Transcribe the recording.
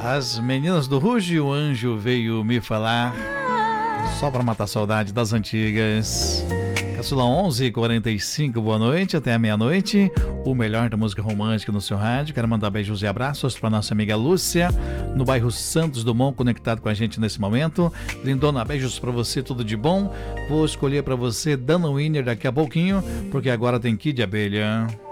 As meninas do Ruge, o anjo veio me falar. Só pra matar a saudade das antigas. Caçula 11h45, boa noite, até a meia-noite. O melhor da música romântica no seu rádio. Quero mandar beijos e abraços pra nossa amiga Lúcia, no bairro Santos Dumont, conectado com a gente nesse momento. Lindona, beijos pra você, tudo de bom. Vou escolher pra você Dana Winner daqui a pouquinho, porque agora tem Kid Abelha.